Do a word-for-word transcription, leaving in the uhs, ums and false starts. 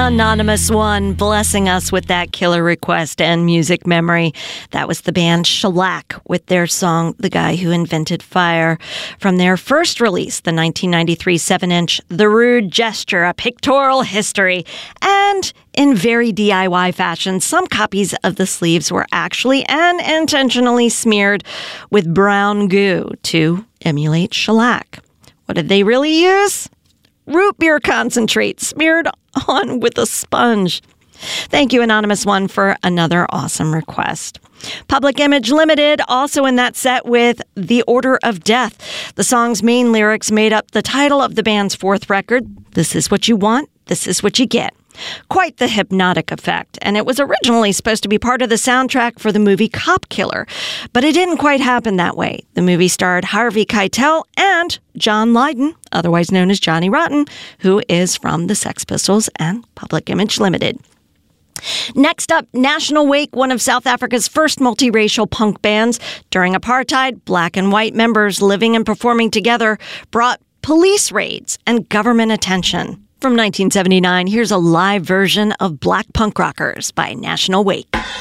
Anonymous One blessing us with that killer request and music memory. That was the band Shellac with their song, The Guy Who Invented Fire, from their first release, the nineteen ninety-three seven-inch The Rude Gesture, A Pictorial History. And in very D I Y fashion, some copies of the sleeves were actually and intentionally smeared with brown goo to emulate shellac. What did they really use? Root beer concentrate smeared on with a sponge. Thank you, Anonymous One, for another awesome request. Public Image Limited, also in that set with The Order of Death. The song's main lyrics made up the title of the band's fourth record, This Is What You Want, This Is What You Get. Quite the hypnotic effect, and it was originally supposed to be part of the soundtrack for the movie Cop Killer, but it didn't quite happen that way. The movie starred Harvey Keitel and John Lydon, otherwise known as Johnny Rotten, who is from the Sex Pistols and Public Image Limited. Next up, National Wake, one of South Africa's first multiracial punk bands. During apartheid, black and white members living and performing together brought police raids and government attention. From nineteen seventy-nine, here's a live version of Black Punk Rockers by National Wake.